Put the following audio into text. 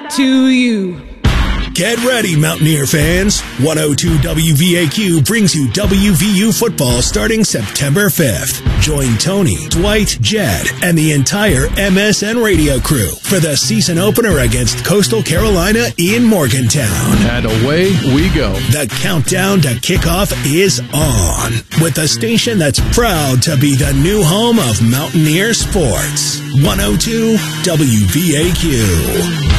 back to you. Get ready, Mountaineer fans. 102 WVAQ brings you WVU football starting September 5th. Join Tony, Dwight, Jed, and the entire MSN radio crew for the season opener against Coastal Carolina in Morgantown. And away we go. The countdown to kickoff is on with the station that's proud to be the new home of Mountaineer sports. 102 WVAQ.